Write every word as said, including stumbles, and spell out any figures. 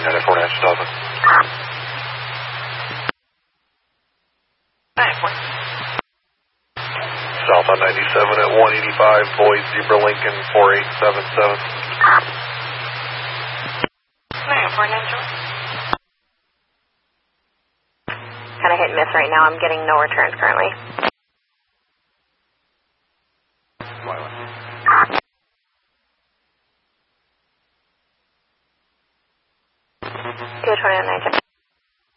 ninety-four nine Delta. South on ninety-seven at one eighty-five, Boyd Zebra Lincoln four eight seven seven. ninety-four nine Kind of hit and miss right now. I'm getting no returns currently. two twenty-nine